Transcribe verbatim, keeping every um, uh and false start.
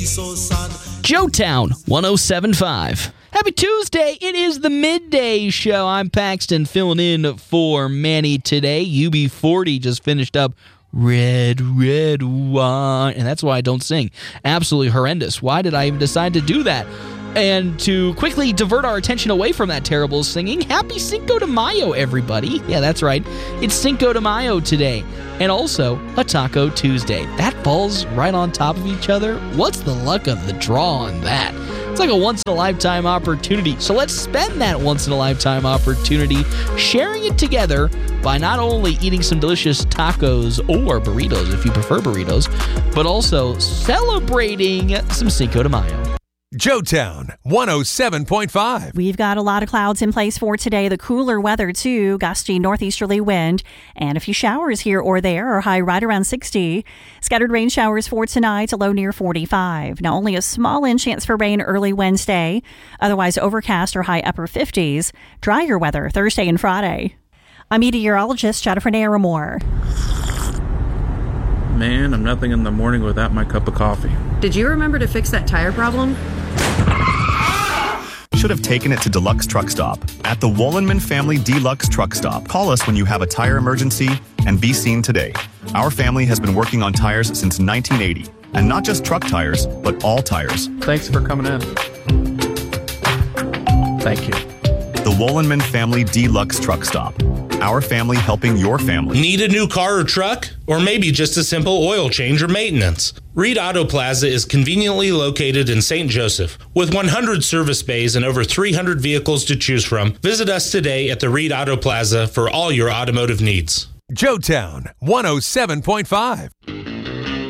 Joetown one oh seven point five. Happy Tuesday. It is the midday show. I'm Paxton filling in for Manny today. U B forty just finished up Red, Red Wine. And that's why I don't sing. Absolutely horrendous. Why did I even decide to do that? And to quickly divert our attention away from that terrible singing, happy Cinco de Mayo, everybody. Yeah, that's right. It's Cinco de Mayo today. And also a Taco Tuesday. That falls right on top of each other. What's the luck of the draw on that? It's like a once-in-a-lifetime opportunity. So let's spend that once-in-a-lifetime opportunity sharing it together by not only eating some delicious tacos or burritos, if you prefer burritos, but also celebrating some Cinco de Mayo. Joetown one oh seven point five. We've got a lot of clouds in place for today. The cooler weather, too. Gusty northeasterly wind and a few showers here or there. Our high right around sixty. Scattered rain showers for tonight, a low near forty-five. Now, only a small in chance for rain early Wednesday. Otherwise, overcast or high upper fifties. Drier weather Thursday and Friday. I'm meteorologist Jennifer Naramore. Man, I'm nothing in the morning without my cup of coffee. Did you remember to fix that tire problem? Should have taken it to Deluxe Truck Stop. At the Wollenman Family Deluxe Truck Stop, call us when you have a tire emergency and be seen today. Our family has been working on tires since nineteen eighty. And not just truck tires, but all tires. Thanks for coming in. Thank you. The Wollenman Family Deluxe Truck Stop. Our family helping your family. Need a new car or truck? Or maybe just a simple oil change or maintenance? Reed Auto Plaza is conveniently located in Saint Joseph. With one hundred service bays and over three hundred vehicles to choose from, visit us today at the Reed Auto Plaza for all your automotive needs. Joetown one oh seven point five.